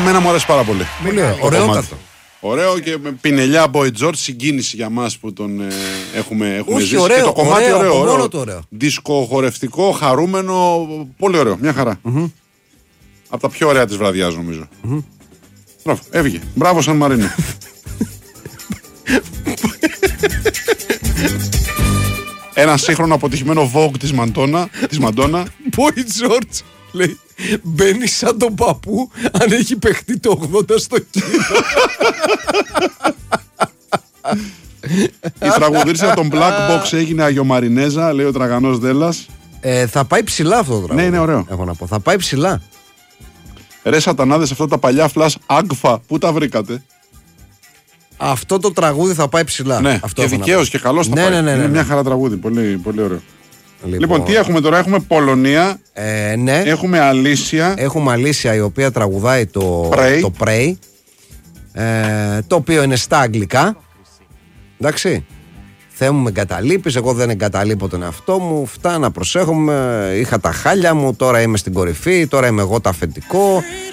εμένα μου αρέσει πάρα πολύ. Ωραιότατο. Ωραίο και με πινελιά Boy George, συγκίνηση για μας που τον έχουμε ζήσει. Ωραίο, και το κομμάτι ωραίο. Δίσκο χορευτικό, χαρούμενο, πολύ ωραίο, μια χαρά. Από τα πιο ωραία της βραδιάς νομίζω. Μπράβο, έβγε. Μπράβο Σαν Μαρίνο. Ένα σύγχρονο αποτυχημένο Vogue της Μαντόνα. Boy George λέει, μπαίνει σαν τον παππού αν έχει παιχτεί το 80 στο κύριο. Η τραγουδίστρια των Black Box έγινε Αγιομαρινέζα, λέει ο Τραγανός Δέλλας. Θα πάει ψηλά αυτό το τραγούδι. Ναι, είναι ωραίο. Έχω να πω. Θα πάει ψηλά. Ρε σατανάδες, αυτά τα παλιά flash Agfa, πού τα βρήκατε? Αυτό το τραγούδι θα πάει ψηλά. Ναι, αυτό και δικαίως και καλώς θα πάει. Είναι μια χαρά τραγούδι, πολύ, πολύ ωραίο. Λοιπόν, τι έχουμε τώρα? Έχουμε Πολωνία, ναι. Έχουμε Αλήσια. Έχουμε Αλήσια η οποία τραγουδάει το Pray, το οποίο είναι στα αγγλικά. Εντάξει. Θεέ μου με εγκαταλείπεις, εγώ δεν εγκαταλείπω τον εαυτό μου, φτάνα προσέχομαι, είχα τα χάλια μου, τώρα είμαι στην κορυφή, τώρα είμαι εγώ το αφεντικό,